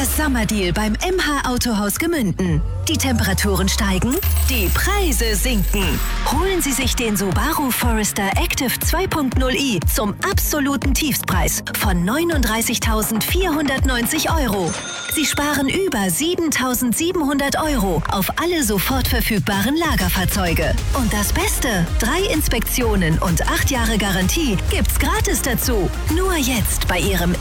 Der Sommerdeal beim MH Autohaus Gemünden. Die Temperaturen steigen, die Preise sinken. Holen Sie sich den Subaru Forester Active 2.0i zum absoluten Tiefstpreis von 39.490 €. Sie sparen über 7.700 € auf alle sofort verfügbaren Lagerfahrzeuge. Und das Beste, 3 Inspektionen und 8 Jahre Garantie gibt's gratis dazu. Nur jetzt bei Ihrem